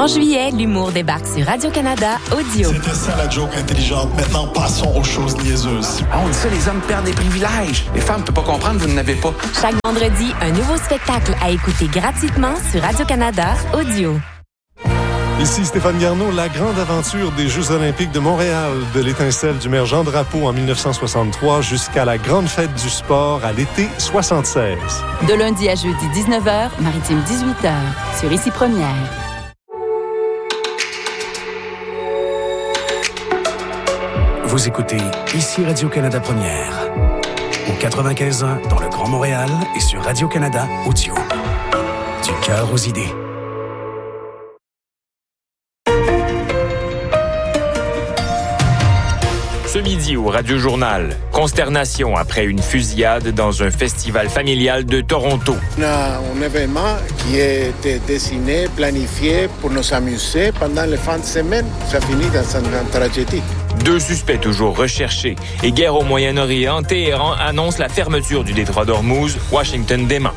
En juillet, l'humour débarque sur Radio-Canada Audio. C'était ça la joke intelligente. Maintenant, passons aux choses niaiseuses. Ah, on dit ça, les hommes perdent des privilèges. Les femmes ne peuvent pas comprendre, vous n'en avez pas. Chaque vendredi, un nouveau spectacle à écouter gratuitement sur Radio-Canada Audio. Ici Stéphane Garneau, la grande aventure des Jeux olympiques de Montréal, de l'étincelle du maire Jean Drapeau en 1963 jusqu'à la grande fête du sport à l'été 76. De lundi à jeudi 19h, Maritime 18h, sur Ici Première. Vous écoutez Ici Radio-Canada Première, au 95.1 dans le Grand Montréal et sur Radio-Canada Audio. Du cœur aux idées. Ce midi au Radio Journal, consternation après une fusillade dans un festival familial de Toronto. On a un événement qui a été dessiné, planifié pour nous amuser pendant les fins de semaine. Ça finit dans une tragédie. 2 suspects toujours recherchés. Et guerre au Moyen-Orient, Téhéran annonce la fermeture du détroit d'Ormuz, Washington dément.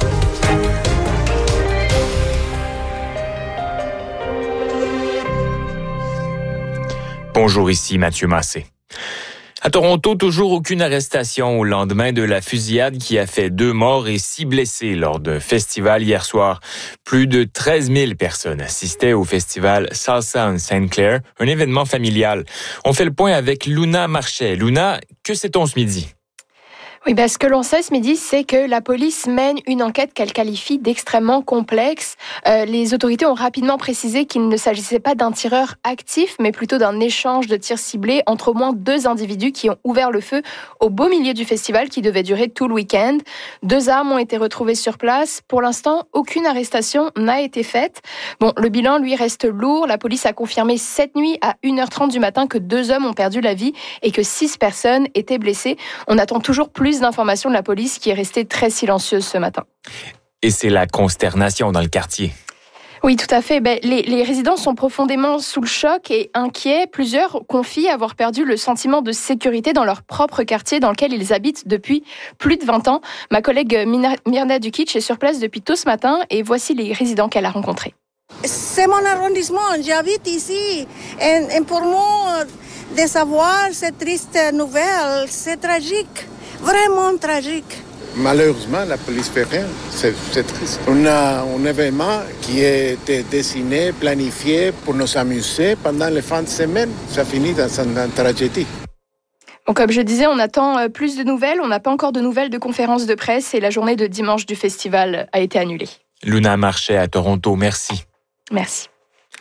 Bonjour, ici Mathieu Massé. À Toronto, toujours aucune arrestation au lendemain de la fusillade qui a fait 2 morts et 6 blessés lors d'un festival hier soir. Plus de 13 000 personnes assistaient au festival Salsa en St. Clair, un événement familial. On fait le point avec Luna Marchais. Luna, que sait-on ce midi? Oui, ce que l'on sait ce midi, c'est que la police mène une enquête qu'elle qualifie d'extrêmement complexe. Les autorités ont rapidement précisé qu'il ne s'agissait pas d'un tireur actif, mais plutôt d'un échange de tirs ciblés entre au moins 2 individus qui ont ouvert le feu au beau milieu du festival qui devait durer tout le week-end. 2 armes ont été retrouvées sur place. Pour l'instant, aucune arrestation n'a été faite. Le bilan, lui, reste lourd. La police a confirmé cette nuit à 1h30 du matin que 2 hommes ont perdu la vie et que 6 personnes étaient blessées. On attend toujours plus d'informations de la police qui est restée très silencieuse ce matin. Et c'est la consternation dans le quartier. Oui, tout à fait. Les résidents sont profondément sous le choc et inquiets. Plusieurs confient avoir perdu le sentiment de sécurité dans leur propre quartier dans lequel ils habitent depuis plus de 20 ans. Ma collègue Myrna Dukic est sur place depuis tôt ce matin et voici les résidents qu'elle a rencontrés. C'est mon arrondissement, j'habite ici. Et pour moi, de savoir cette triste nouvelle, c'est tragique. Vraiment tragique. Malheureusement, la police fait rien. C'est triste. On a un événement qui a été dessiné, planifié pour nous amuser pendant les fins de semaine. Ça finit dans une tragédie. Comme je disais, on attend plus de nouvelles. On n'a pas encore de nouvelles de conférences de presse et la journée de dimanche du festival a été annulée. Luna Marchais à Toronto, merci. Merci.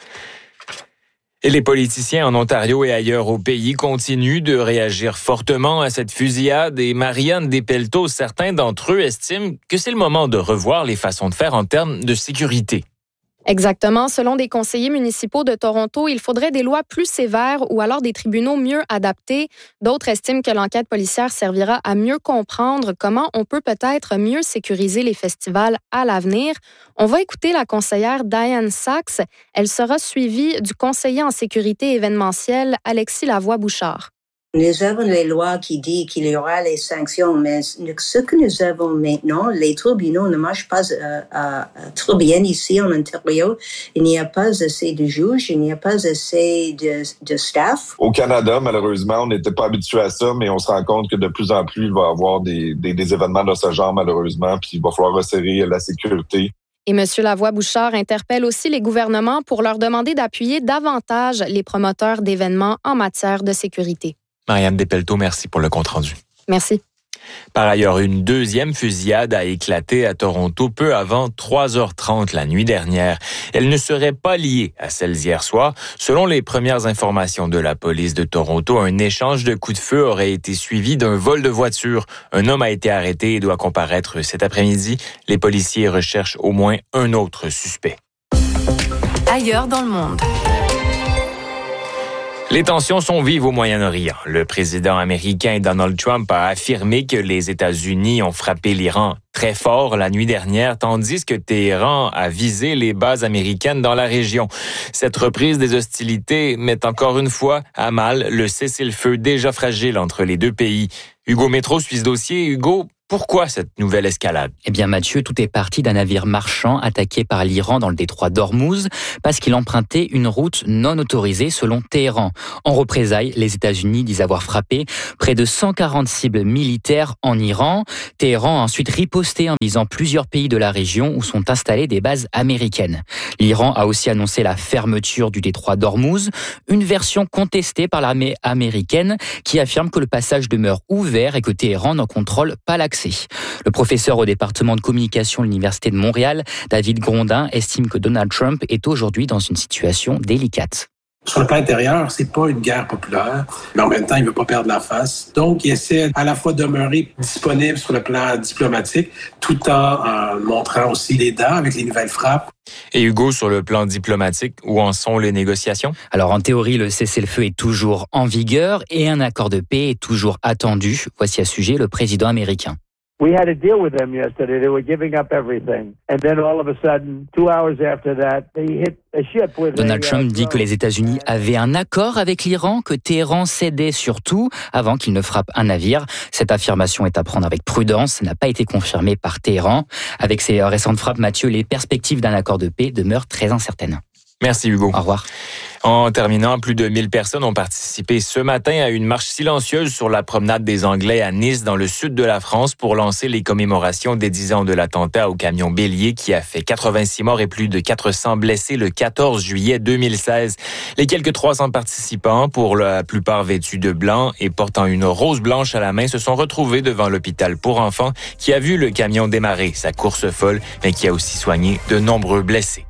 Et les politiciens en Ontario et ailleurs au pays continuent de réagir fortement à cette fusillade et Marianne Despelteaux, certains d'entre eux estiment que c'est le moment de revoir les façons de faire en termes de sécurité. Exactement. Selon des conseillers municipaux de Toronto, il faudrait des lois plus sévères ou alors des tribunaux mieux adaptés. D'autres estiment que l'enquête policière servira à mieux comprendre comment on peut peut-être mieux sécuriser les festivals à l'avenir. On va écouter la conseillère Diane Sachs. Elle sera suivie du conseiller en sécurité événementielle Alexis Lavoie-Bouchard. Nous avons les lois qui disent qu'il y aura les sanctions, mais ce que nous avons maintenant, les tribunaux ne marchent pas trop bien ici en Ontario. Il n'y a pas assez de juges, il n'y a pas assez de staff. Au Canada, malheureusement, on n'était pas habitué à ça, mais on se rend compte que de plus en plus, il va y avoir des événements de ce genre, malheureusement, puis il va falloir resserrer la sécurité. Et M. Lavoie-Bouchard interpelle aussi les gouvernements pour leur demander d'appuyer davantage les promoteurs d'événements en matière de sécurité. Marianne Despelteaux, merci pour le compte-rendu. Merci. Par ailleurs, une deuxième fusillade a éclaté à Toronto peu avant 3h30 la nuit dernière. Elle ne serait pas liée à celle d'hier soir. Selon les premières informations de la police de Toronto, un échange de coups de feu aurait été suivi d'un vol de voiture. Un homme a été arrêté et doit comparaître cet après-midi. Les policiers recherchent au moins un autre suspect. Ailleurs dans le monde. Les tensions sont vives au Moyen-Orient. Le président américain Donald Trump a affirmé que les États-Unis ont frappé l'Iran très fort la nuit dernière, tandis que Téhéran a visé les bases américaines dans la région. Cette reprise des hostilités met encore une fois à mal le cessez-le-feu déjà fragile entre les deux pays. Hugo Métro suit ce dossier. Hugo, Pourquoi cette nouvelle escalade? Eh bien Mathieu, tout est parti d'un navire marchand attaqué par l'Iran dans le détroit d'Ormuz parce qu'il empruntait une route non autorisée selon Téhéran. En représailles, les États-Unis disent avoir frappé près de 140 cibles militaires en Iran. Téhéran a ensuite riposté en visant plusieurs pays de la région où sont installées des bases américaines. L'Iran a aussi annoncé la fermeture du détroit d'Ormuz, une version contestée par l'armée américaine qui affirme que le passage demeure ouvert et que Téhéran n'en contrôle pas l'accès. Le professeur au département de communication de l'Université de Montréal, David Grondin, estime que Donald Trump est aujourd'hui dans une situation délicate. Sur le plan intérieur, c'est pas une guerre populaire, mais en même temps, il veut pas perdre la face. Donc, il essaie à la fois de demeurer disponible sur le plan diplomatique, tout en montrant aussi les dents avec les nouvelles frappes. Et Hugo, sur le plan diplomatique, où en sont les négociations? Alors, en théorie, le cessez-le-feu est toujours en vigueur et un accord de paix est toujours attendu. Voici à ce sujet le président américain. We had a deal with them yesterday. They were giving up everything. And then all of a sudden, 2 hours after that, they hit a ship with Donald Trump dit que les États-Unis avaient un accord avec l'Iran, que Téhéran cédait surtout avant qu'il ne frappe un navire. Cette affirmation est à prendre avec prudence. Elle n'a pas été confirmée par Téhéran. Avec ces récentes frappes, Mathieu, les perspectives d'un accord de paix demeurent très incertaines. Merci Hugo. Au revoir. En terminant, plus de 1000 personnes ont participé ce matin à une marche silencieuse sur la promenade des Anglais à Nice, dans le sud de la France, pour lancer les commémorations des 10 ans de l'attentat au camion bélier qui a fait 86 morts et plus de 400 blessés le 14 juillet 2016. Les quelques 300 participants, pour la plupart vêtus de blanc et portant une rose blanche à la main, se sont retrouvés devant l'hôpital pour enfants qui a vu le camion démarrer sa course folle, mais qui a aussi soigné de nombreux blessés.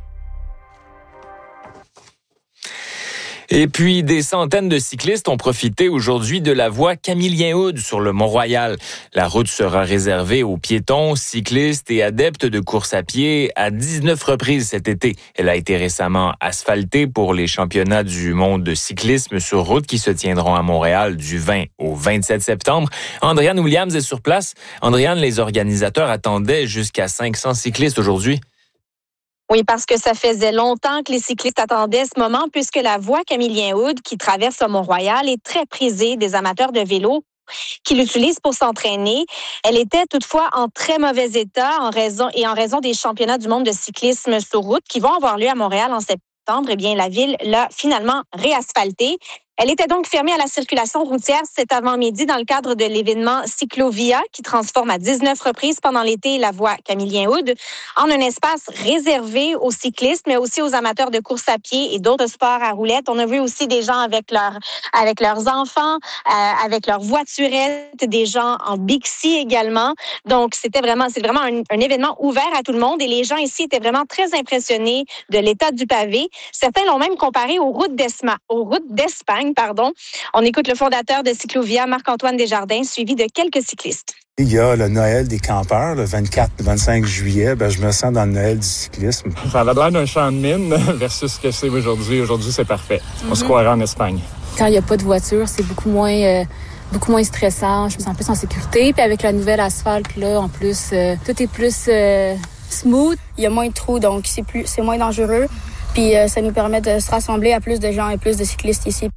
Et puis, des centaines de cyclistes ont profité aujourd'hui de la voie Camillien-Houde sur le Mont-Royal. La route sera réservée aux piétons, cyclistes et adeptes de course à pied à 19 reprises cet été. Elle a été récemment asphaltée pour les championnats du monde de cyclisme sur route qui se tiendront à Montréal du 20 au 27 septembre. Andréane Williams est sur place. Andréane, les organisateurs attendaient jusqu'à 500 cyclistes aujourd'hui. Oui, parce que ça faisait longtemps que les cyclistes attendaient ce moment, puisque la voie Camillien-Houde, qui traverse le Mont-Royal, est très prisée des amateurs de vélo qui l'utilisent pour s'entraîner. Elle était toutefois en très mauvais état en raison des championnats du monde de cyclisme sur route qui vont avoir lieu à Montréal en septembre. Eh bien, la ville l'a finalement réasphaltée. Elle était donc fermée à la circulation routière cet avant-midi dans le cadre de l'événement Cyclovia qui transforme à 19 reprises pendant l'été la voie Camillien-Houde en un espace réservé aux cyclistes, mais aussi aux amateurs de course à pied et d'autres sports à roulettes. On a vu aussi des gens avec leurs enfants, avec leurs voiturettes, des gens en Bixi également. Donc, c'est vraiment un événement ouvert à tout le monde et les gens ici étaient vraiment très impressionnés de l'état du pavé. Certains l'ont même comparé aux routes d'Espagne. On écoute le fondateur de Cyclovia, Marc-Antoine Desjardins, suivi de quelques cyclistes. Il y a le Noël des campeurs, le 24-25 juillet. Je me sens dans le Noël du cyclisme. Ça a l'air d'un champ de mine versus ce que c'est aujourd'hui. Aujourd'hui, c'est parfait. On se croirait en Espagne. Quand il n'y a pas de voiture, c'est beaucoup moins stressant. Je me sens plus en sécurité. Puis avec la nouvelle asphalte, là, en plus, tout est plus smooth. Il y a moins de trous, donc c'est moins dangereux. Puis ça nous permet de se rassembler à plus de gens et plus de cyclistes ici.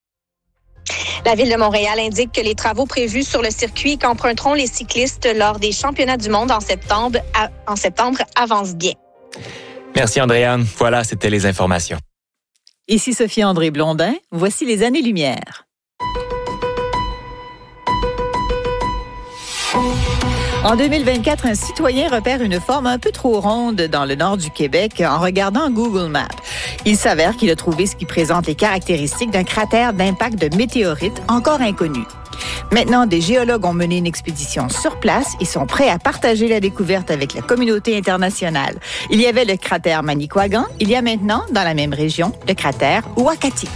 La Ville de Montréal indique que les travaux prévus sur le circuit qu'emprunteront les cyclistes lors des championnats du monde en septembre avancent bien. Merci Andréane. Voilà, c'était les informations. Ici Sophie-André Blondin. Voici les années-lumière. En 2024, un citoyen repère une forme un peu trop ronde dans le nord du Québec en regardant Google Maps. Il s'avère qu'il a trouvé ce qui présente les caractéristiques d'un cratère d'impact de météorite encore inconnu. Maintenant, des géologues ont mené une expédition sur place et sont prêts à partager la découverte avec la communauté internationale. Il y avait le cratère Manicouagan, il y a maintenant, dans la même région, le cratère Ouakatik.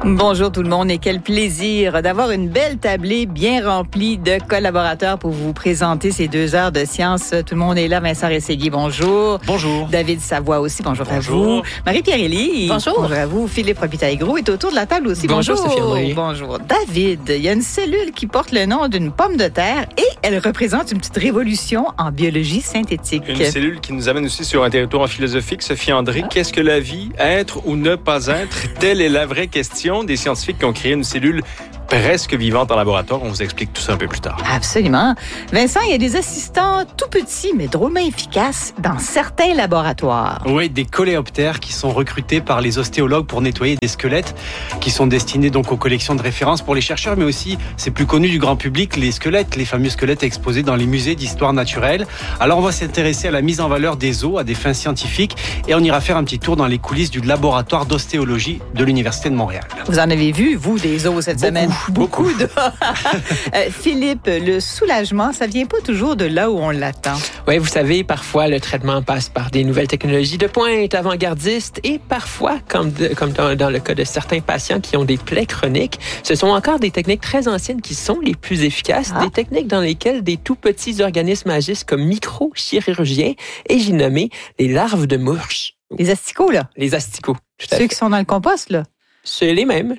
Bonjour tout le monde et quel plaisir d'avoir une belle tablée bien remplie de collaborateurs pour vous présenter ces 2 heures de science. Tout le monde est là. Vincent Rességui, bonjour. Bonjour. David Savoie aussi, bonjour. À vous. Marie-Pierre Élie. Bonjour. Bonjour à vous. Philippe Robitaille-Gros est autour de la table aussi. Bonjour, Sophie André. Bonjour. David, il y a une cellule qui porte le nom d'une pomme de terre et elle représente une petite révolution en biologie synthétique. Une cellule qui nous amène aussi sur un territoire philosophique. Sophie André, qu'est-ce que la vie? Être ou ne pas être? Telle est la vraie question des scientifiques qui ont créé une cellule presque vivante en laboratoire. On vous explique tout ça un peu plus tard. Absolument. Vincent, il y a des assistants tout petits, mais drôlement efficaces dans certains laboratoires. Oui, des coléoptères qui sont recrutés par les ostéologues pour nettoyer des squelettes qui sont destinés donc aux collections de référence pour les chercheurs, mais aussi, c'est plus connu du grand public, les squelettes, les fameux squelettes exposés dans les musées d'histoire naturelle. Alors, on va s'intéresser à la mise en valeur des os à des fins scientifiques et on ira faire un petit tour dans les coulisses du laboratoire d'ostéologie de l'Université de Montréal. Vous en avez vu, vous, des os cette semaine? Beaucoup de... Philippe, le soulagement, ça vient pas toujours de là où on l'attend. Oui, vous savez, parfois, le traitement passe par des nouvelles technologies de pointe, avant-gardistes, et parfois, comme dans le cas de certains patients qui ont des plaies chroniques, ce sont encore des techniques très anciennes qui sont les plus efficaces, des techniques dans lesquelles des tout petits organismes agissent comme microchirurgiens, et j'ai nommé les larves de mouches. Les asticots, là? Les asticots, tout à fait. Ceux qui sont dans le compost, là? C'est les mêmes.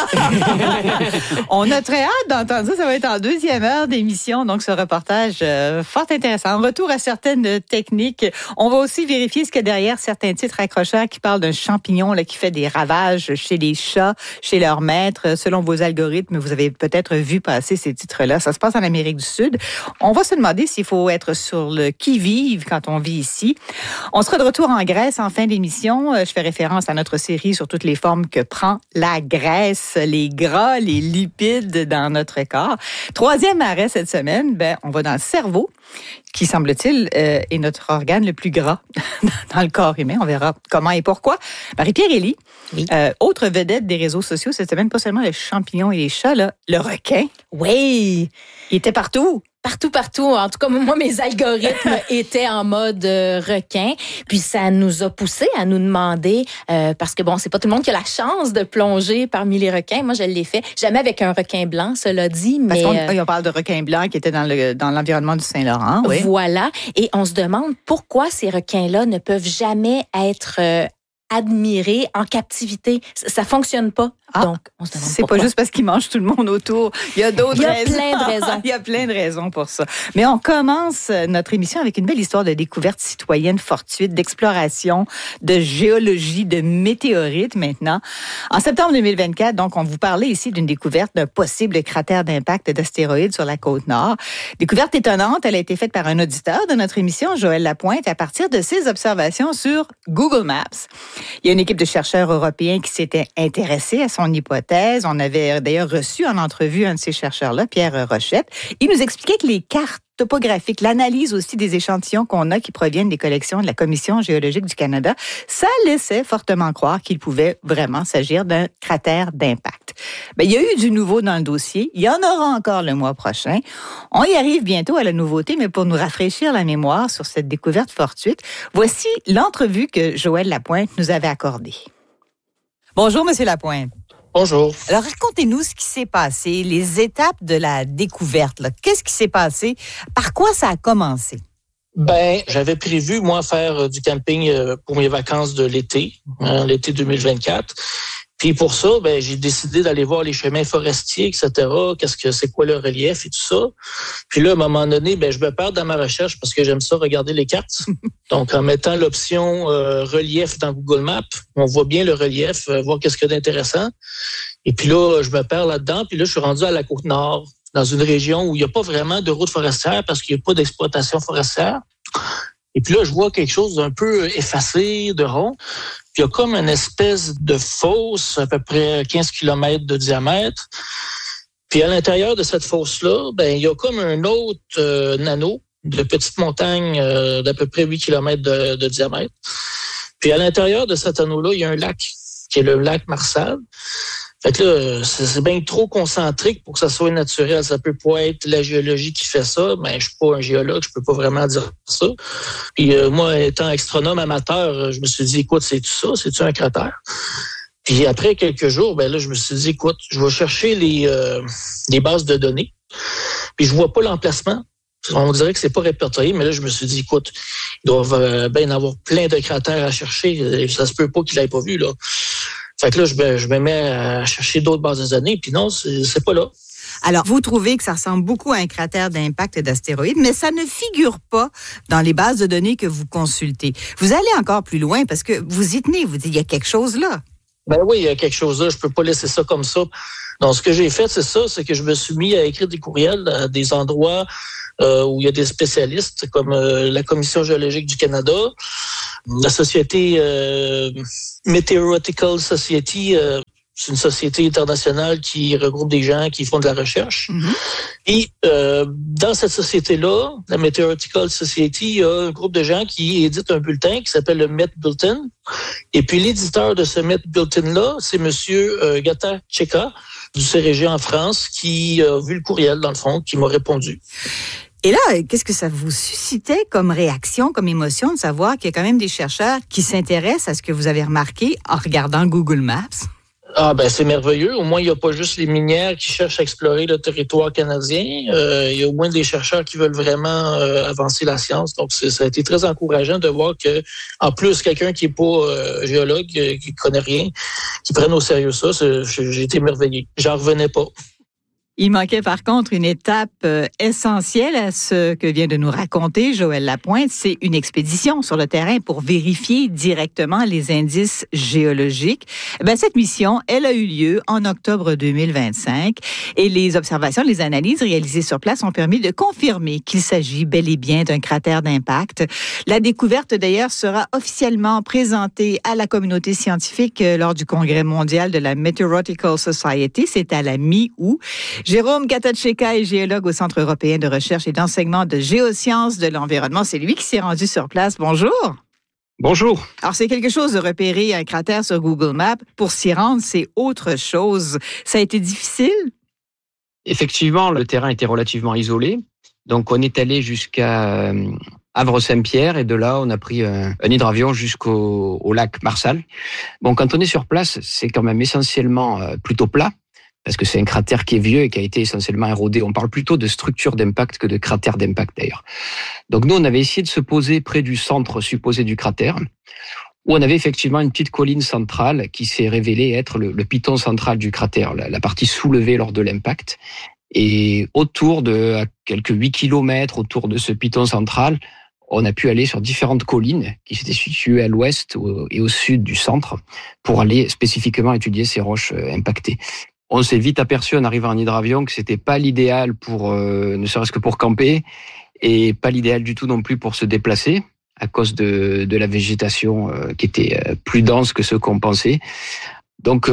On a très hâte d'entendre ça. Ça va être en 2e heure d'émission. Donc, ce reportage fort intéressant. Retour à certaines techniques. On va aussi vérifier ce qu'il y a derrière certains titres accrocheurs qui parlent d'un champignon là, qui fait des ravages chez les chats, chez leurs maîtres. Selon vos algorithmes, vous avez peut-être vu passer ces titres-là. Ça se passe en Amérique du Sud. On va se demander s'il faut être sur le qui-vive quand on vit ici. On sera de retour en Grèce en fin d'émission. Je fais référence à notre série sur toutes les formes que prend la graisse, les gras, les lipides dans notre corps. 3e arrêt cette semaine, on va dans le cerveau, qui, semble-t-il, est notre organe le plus gras dans le corps humain. On verra comment et pourquoi. Marie-Pierre Élie, autre vedette des réseaux sociaux cette semaine, pas seulement le champignon et les chats, là, le requin. Oui! Il était partout. Partout. En tout cas, moi, mes algorithmes étaient en mode requin. Puis ça nous a poussé à nous demander, parce que bon, c'est pas tout le monde qui a la chance de plonger parmi les requins. Moi, je l'ai fait. Jamais avec un requin blanc, cela dit. Mais parce qu'on parle de requin blanc qui était dans l'environnement du Saint-Laurent. Oui. Voilà. Et on se demande pourquoi ces requins-là ne peuvent jamais être admirés en captivité. Ça fonctionne pas. Donc, on se demande c'est pourquoi. pas juste parce qu'ils mangent tout le monde autour. Il y a d'autres raisons. Il y a plein de raisons. Il y a plein de raisons pour ça. Mais on commence notre émission avec une belle histoire de découverte citoyenne fortuite, d'exploration, de géologie, de météorites maintenant. En septembre 2024, donc, on vous parlait ici d'une découverte d'un possible cratère d'impact d'astéroïdes sur la côte nord. Découverte étonnante, elle a été faite par un auditeur de notre émission, Joël Lapointe, à partir de ses observations sur Google Maps. Il y a une équipe de chercheurs européens qui s'était intéressée à son hypothèse. On avait d'ailleurs reçu en entrevue un de ces chercheurs-là, Pierre Rochette. Il nous expliquait que les cartes topographiques, l'analyse aussi des échantillons qu'on a qui proviennent des collections de la Commission géologique du Canada, ça laissait fortement croire qu'il pouvait vraiment s'agir d'un cratère d'impact. Il y a eu du nouveau dans le dossier. Il y en aura encore le mois prochain. On y arrive bientôt à la nouveauté, mais pour nous rafraîchir la mémoire sur cette découverte fortuite, voici l'entrevue que Joël Lapointe nous avait accordée. Bonjour, Monsieur Lapointe. Bonjour. Alors, racontez-nous ce qui s'est passé, les étapes de la découverte. Là. Qu'est-ce qui s'est passé? Par quoi ça a commencé? J'avais prévu, moi, faire du camping pour mes vacances de l'été, l'été 2024. Puis pour ça, j'ai décidé d'aller voir les chemins forestiers, etc. C'est quoi le relief et tout ça. Puis là, à un moment donné, je me perds dans ma recherche parce que j'aime ça regarder les cartes. Donc, en mettant l'option relief dans Google Maps, on voit bien le relief, voir qu'est-ce qu'il y a d'intéressant. Et puis là, je me perds là-dedans. Puis là, je suis rendu à la Côte-Nord, dans une région où il n'y a pas vraiment de route forestière parce qu'il n'y a pas d'exploitation forestière. Et puis là, je vois quelque chose d'un peu effacé, de rond. Puis il y a comme une espèce de fosse, à peu près 15 km de diamètre. Puis à l'intérieur de cette fosse-là, il y a comme un autre anneau de petite montagne d'à peu près 8 km de diamètre. Puis à l'intérieur de cet anneau-là, il y a un lac, qui est le lac Marsal. Fait que là, c'est bien trop concentrique pour que ça soit naturel. Ça peut pas être la géologie qui fait ça. Je suis pas un géologue, je peux pas vraiment dire ça. Puis moi, étant astronome amateur, je me suis dit, écoute, c'est-tu ça? C'est-tu un cratère? Puis après quelques jours, là, je me suis dit, écoute, je vais chercher les bases de données. Puis je vois pas l'emplacement. On dirait que c'est pas répertorié, mais là, je me suis dit, écoute, il doit bien avoir plein de cratères à chercher. Ça se peut pas qu'il l'ait pas vu, là. Fait que là, je me mets à chercher d'autres bases de données, puis non, c'est pas là. Alors, vous trouvez que ça ressemble beaucoup à un cratère d'impact d'astéroïdes, mais ça ne figure pas dans les bases de données que vous consultez. Vous allez encore plus loin parce que vous y tenez, vous dites, il y a quelque chose là. Ben oui, il y a quelque chose là. Je peux pas laisser ça comme ça. Donc, ce que j'ai fait, c'est que je me suis mis à écrire des courriels à des endroits où il y a des spécialistes, comme la Commission géologique du Canada, la Société Meteorological Society, c'est une société internationale qui regroupe des gens qui font de la recherche. Et dans cette société-là, la Meteorological Society, il y a un groupe de gens qui éditent un bulletin qui s'appelle le Met Bulletin. Et puis l'éditeur de ce Met Bulletin-là, c'est Monsieur Gata Cheka, du CRG en France, qui a vu le courriel, dans le fond, qui m'a répondu. Et là, qu'est-ce que ça vous suscitait comme réaction, comme émotion de savoir qu'il y a quand même des chercheurs qui s'intéressent à ce que vous avez remarqué en regardant Google Maps? Ah ben c'est merveilleux. Au moins, il n'y a pas juste les minières qui cherchent à explorer le territoire canadien. Il y a au moins des chercheurs qui veulent vraiment avancer la science. Donc, ça a été très encourageant de voir que, en plus, quelqu'un qui n'est pas géologue, qui connaît rien, qui prenne au sérieux ça, j'ai été émerveillé. J'en revenais pas. Il manquait par contre une étape essentielle à ce que vient de nous raconter Joël Lapointe, c'est une expédition sur le terrain pour vérifier directement les indices géologiques. Cette mission, elle a eu lieu en octobre 2025 et les observations, les analyses réalisées sur place ont permis de confirmer qu'il s'agit bel et bien d'un cratère d'impact. La découverte d'ailleurs sera officiellement présentée à la communauté scientifique lors du congrès mondial de la Meteorological Society, c'est à la mi-août. Jérôme Gata-Cheka est géologue au Centre européen de recherche et d'enseignement de géosciences de l'environnement. C'est lui qui s'est rendu sur place. Bonjour. Bonjour. Alors, c'est quelque chose de repérer un cratère sur Google Maps. Pour s'y rendre, c'est autre chose. Ça a été difficile? Effectivement, le terrain était relativement isolé. Donc, on est allé jusqu'à Havre-Saint-Pierre et de là, on a pris un hydravion jusqu'au lac Marsal. Bon, quand on est sur place, c'est quand même essentiellement plutôt plat, parce que c'est un cratère qui est vieux et qui a été essentiellement érodé. On parle plutôt de structure d'impact que de cratère d'impact d'ailleurs. Donc nous, on avait essayé de se poser près du centre supposé du cratère, où on avait effectivement une petite colline centrale qui s'est révélée être le piton central du cratère, la partie soulevée lors de l'impact. Et autour de à quelques 8 kilomètres autour de ce piton central, on a pu aller sur différentes collines qui s'étaient situées à l'ouest et au sud du centre pour aller spécifiquement étudier ces roches impactées. On s'est vite aperçu en arrivant en hydravion que c'était pas l'idéal pour, ne serait-ce que pour camper, et pas l'idéal du tout non plus pour se déplacer à cause de la végétation qui était plus dense que ce qu'on pensait. Donc,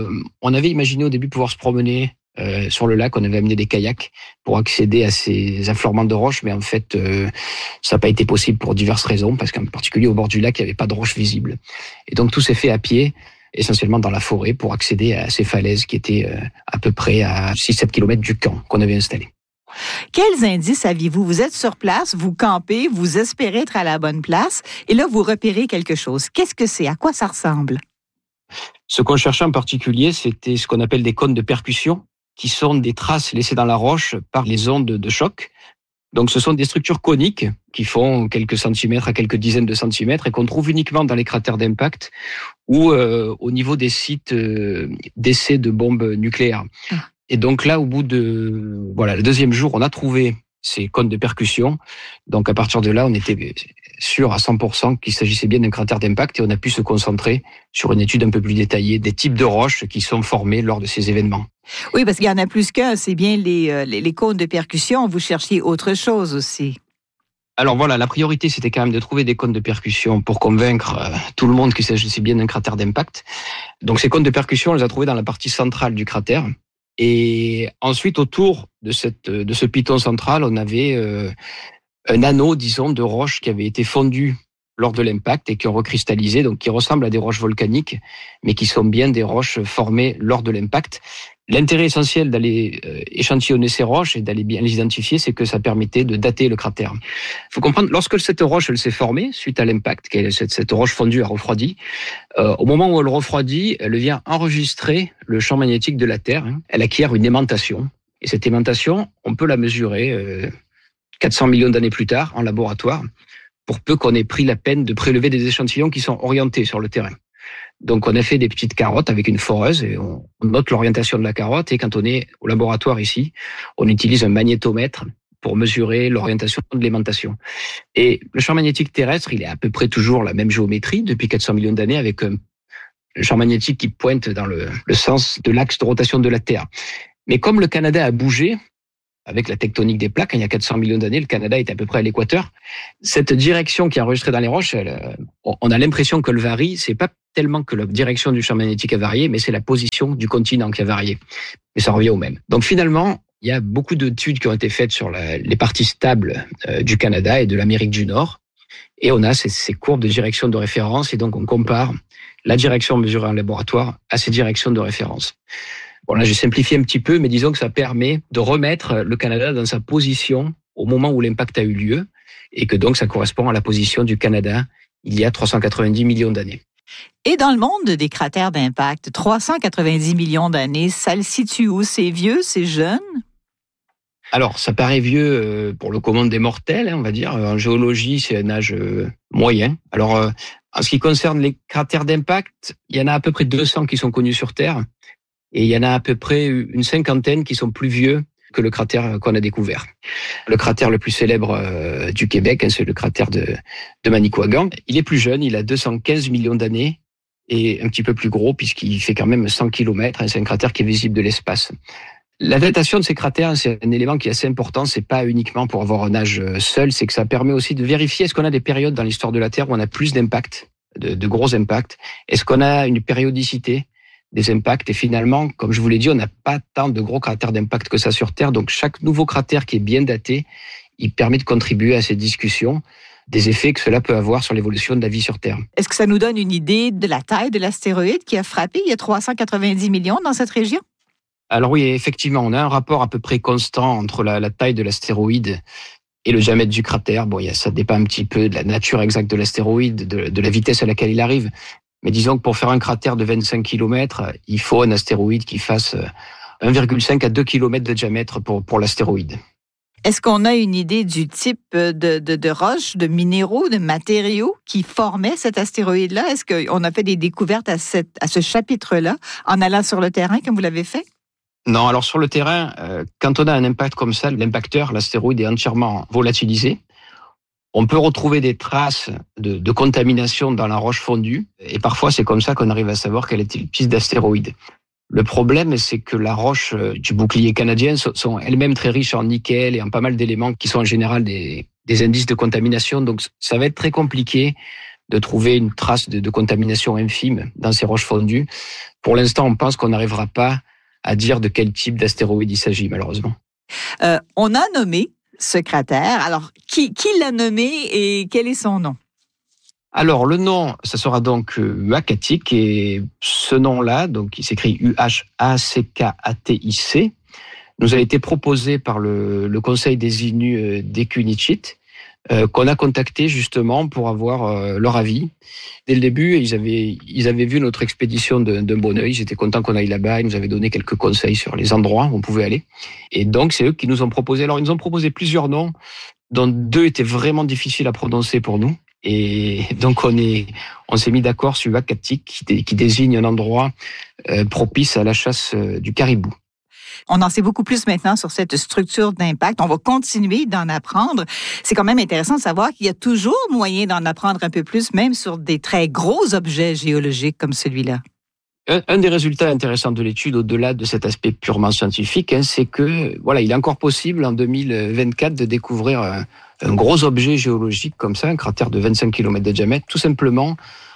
on avait imaginé au début pouvoir se promener sur le lac. On avait amené des kayaks pour accéder à ces affleurements de roches, mais en fait, ça n'a pas été possible pour diverses raisons, parce qu'en particulier au bord du lac, il n'y avait pas de roches visibles. Et donc, tout s'est fait à pied, essentiellement dans la forêt, pour accéder à ces falaises qui étaient à peu près à 6-7 km du camp qu'on avait installé. Quels indices aviez-vous? Vous êtes sur place, vous campez, vous espérez être à la bonne place, et là, vous repérez quelque chose. Qu'est-ce que c'est? À quoi ça ressemble? Ce qu'on cherchait en particulier, c'était ce qu'on appelle des cônes de percussion, qui sont des traces laissées dans la roche par les ondes de choc. Donc, ce sont des structures coniques qui font quelques centimètres à quelques dizaines de centimètres et qu'on trouve uniquement dans les cratères d'impact ou au niveau des sites d'essais de bombes nucléaires. Et donc là, au bout de le deuxième jour, on a trouvé ces cônes de percussion. Donc, à partir de là, on était sûr à 100% qu'il s'agissait bien d'un cratère d'impact et on a pu se concentrer sur une étude un peu plus détaillée des types de roches qui sont formées lors de ces événements. Oui, parce qu'il y en a plus qu'un. C'est bien les cônes de percussion. Vous cherchiez autre chose aussi. Alors voilà, la priorité, c'était quand même de trouver des cônes de percussion pour convaincre tout le monde qu'il s'agissait bien d'un cratère d'impact. Donc ces cônes de percussion, on les a trouvés dans la partie centrale du cratère. Et ensuite, autour de ce piton central, on avait un anneau, disons, de roches qui avaient été fondues lors de l'impact et qui ont recristallisé, donc qui ressemblent à des roches volcaniques, mais qui sont bien des roches formées lors de l'impact. L'intérêt essentiel d'aller échantillonner ces roches et d'aller bien les identifier, c'est que ça permettait de dater le cratère. Il faut comprendre, lorsque cette roche elle s'est formée, suite à l'impact, cette roche fondue a refroidi, au moment où elle refroidit, elle vient enregistrer le champ magnétique de la Terre. Elle acquiert une aimantation. Et cette aimantation, on peut la mesurer 400 millions d'années plus tard en laboratoire, pour peu qu'on ait pris la peine de prélever des échantillons qui sont orientés sur le terrain. Donc, on a fait des petites carottes avec une foreuse et on note l'orientation de la carotte. Et quand on est au laboratoire ici, on utilise un magnétomètre pour mesurer l'orientation de l'aimantation. Et le champ magnétique terrestre, il est à peu près toujours la même géométrie depuis 400 millions d'années avec un champ magnétique qui pointe dans le sens de l'axe de rotation de la Terre. Mais comme le Canada a bougé, avec la tectonique des plaques, il y a 400 millions d'années, le Canada est à peu près à l'équateur. Cette direction qui est enregistrée dans les roches, on a l'impression qu'elle varie. C'est pas tellement que la direction du champ magnétique a varié, mais c'est la position du continent qui a varié. Mais ça revient au même. Donc finalement, il y a beaucoup d'études qui ont été faites sur les parties stables du Canada et de l'Amérique du Nord. Et on a ces courbes de direction de référence. Et donc on compare la direction mesurée en laboratoire à ces directions de référence. Bon, là, j'ai simplifié un petit peu, mais disons que ça permet de remettre le Canada dans sa position au moment où l'impact a eu lieu et que donc ça correspond à la position du Canada il y a 390 millions d'années. Et dans le monde des cratères d'impact, 390 millions d'années, ça le situe où? C'est vieux, c'est jeune? Alors, ça paraît vieux pour le commun des mortels, on va dire. En géologie, c'est un âge moyen. Alors, en ce qui concerne les cratères d'impact, il y en a à peu près 200 qui sont connus sur Terre. Et il y en a à peu près une cinquantaine qui sont plus vieux que le cratère qu'on a découvert. Le cratère le plus célèbre du Québec, c'est le cratère de Manicouagan. Il est plus jeune, il a 215 millions d'années et un petit peu plus gros puisqu'il fait quand même 100 km. C'est un cratère qui est visible de l'espace. La datation de ces cratères, c'est un élément qui est assez important. C'est pas uniquement pour avoir un âge seul, c'est que ça permet aussi de vérifier est-ce qu'on a des périodes dans l'histoire de la Terre où on a plus d'impacts, de gros impacts. Est-ce qu'on a une périodicité des impacts? Et finalement, comme je vous l'ai dit, on n'a pas tant de gros cratères d'impact que ça sur Terre. Donc, chaque nouveau cratère qui est bien daté, il permet de contribuer à ces discussions des effets que cela peut avoir sur l'évolution de la vie sur Terre. Est-ce que ça nous donne une idée de la taille de l'astéroïde qui a frappé il y a 390 millions dans cette région? Alors oui, effectivement, on a un rapport à peu près constant entre la taille de l'astéroïde et le diamètre du cratère. Bon, ça dépend un petit peu de la nature exacte de l'astéroïde, de la vitesse à laquelle il arrive. Mais disons que pour faire un cratère de 25 km, il faut un astéroïde qui fasse 1,5 à 2 km de diamètre pour l'astéroïde. Est-ce qu'on a une idée du type de roches, de minéraux, de matériaux qui formaient cet astéroïde-là? Est-ce qu'on a fait des découvertes à ce chapitre-là en allant sur le terrain comme vous l'avez fait? Non, alors sur le terrain, quand on a un impact comme ça, l'impacteur, l'astéroïde est entièrement volatilisé. On peut retrouver des traces de contamination dans la roche fondue. Et parfois, c'est comme ça qu'on arrive à savoir quelle était le type d'astéroïde. Le problème, c'est que la roche du bouclier canadien sont elles-mêmes très riches en nickel et en pas mal d'éléments qui sont en général des indices de contamination. Donc, ça va être très compliqué de trouver une trace de contamination infime dans ces roches fondues. Pour l'instant, on pense qu'on n'arrivera pas à dire de quel type d'astéroïde il s'agit, malheureusement. On a nommé ce cratère. Alors, qui l'a nommé et quel est son nom? Alors, le nom, ça sera donc Uacatic, et ce nom-là, donc il s'écrit U-H-A-C-K-A-T-I-C, nous a été proposé par le Conseil des Inuits d'Equnichit, qu'on a contacté justement pour avoir leur avis. Dès le début, ils avaient vu notre expédition d'un bon œil. Ils étaient contents qu'on aille là-bas. Ils nous avaient donné quelques conseils sur les endroits où on pouvait aller. Et donc, c'est eux qui nous ont proposé. Alors, ils nous ont proposé plusieurs noms, dont 2 étaient vraiment difficiles à prononcer pour nous. Et donc, on s'est mis d'accord sur Uacatic, qui désigne un endroit propice à la chasse du caribou. On en sait beaucoup plus maintenant sur cette structure d'impact. On va continuer d'en apprendre. C'est quand même intéressant de savoir qu'il y a toujours moyen d'en apprendre un peu plus, même sur des très gros objets géologiques comme celui-là. Un des résultats intéressants de l'étude, au-delà de cet aspect purement scientifique, c'est que il est encore possible en 2024 de découvrir un gros objet géologique comme ça, un cratère de 25 km de diamètre, tout simplement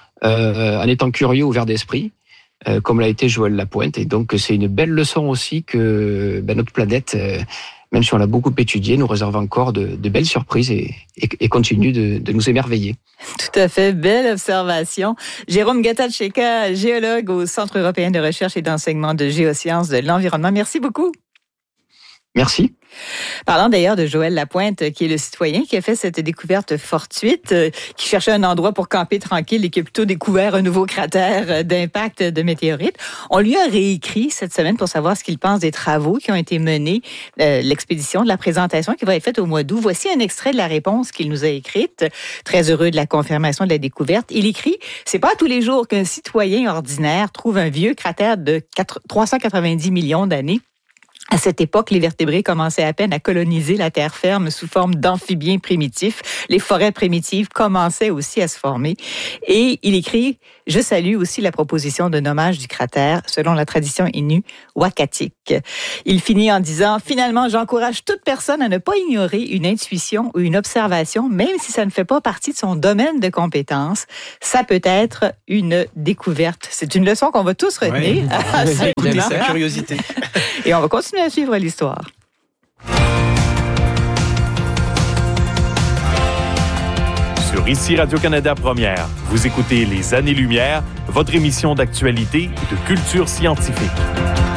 en étant curieux, ouvert d'esprit, comme l'a été Joël Lapointe. Et donc, c'est une belle leçon aussi que notre planète même si on l'a beaucoup étudié, nous réserve encore de belles surprises et continue de nous émerveiller. Tout à fait, belle observation. Jérôme Gattatcheka, géologue au Centre européen de recherche et d'enseignement de géosciences de l'environnement. Merci beaucoup. Merci. Parlant d'ailleurs de Joël Lapointe, qui est le citoyen qui a fait cette découverte fortuite, qui cherchait un endroit pour camper tranquille et qui a plutôt découvert un nouveau cratère d'impact de météorites. On lui a réécrit cette semaine pour savoir ce qu'il pense des travaux qui ont été menés, l'expédition de la présentation qui va être faite au mois d'août. Voici un extrait de la réponse qu'il nous a écrite. Très heureux de la confirmation de la découverte. Il écrit « C'est pas tous les jours qu'un citoyen ordinaire trouve un vieux cratère de 390 millions d'années. À cette époque, les vertébrés commençaient à peine à coloniser la terre ferme sous forme d'amphibiens primitifs. Les forêts primitives commençaient aussi à se former. Et il écrit « Je salue aussi la proposition de nommage du cratère selon la tradition Innu Wakatik. » Il finit en disant « Finalement, j'encourage toute personne à ne pas ignorer une intuition ou une observation, même si ça ne fait pas partie de son domaine de compétence. Ça peut être une découverte. » C'est une leçon qu'on va tous retenir. Oui. Écoutez sa curiosité. Et on va continuer à suivre l'histoire. Sur Ici Radio-Canada Première, vous écoutez Les Années-Lumière, votre émission d'actualité et de culture scientifique.